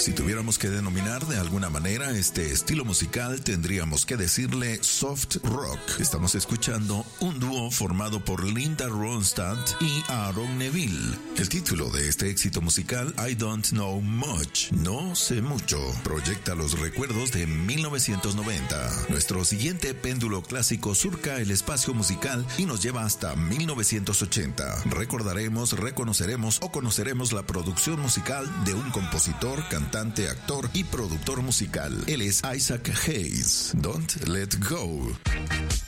Si tuviéramos que denominar de alguna manera este estilo musical, tendríamos que decirle soft rock. Estamos escuchando un dúo formado por Linda Ronstadt y Aaron Neville. El título de este éxito musical, I Don't Know Much, no sé mucho, proyecta los recuerdos de 1990. Nuestro siguiente péndulo clásico surca el espacio musical y nos lleva hasta 1980. Recordaremos, reconoceremos o conoceremos la producción musical de un compositor, cantante, actor y productor musical. Él es Isaac Hayes. Don't Let Go.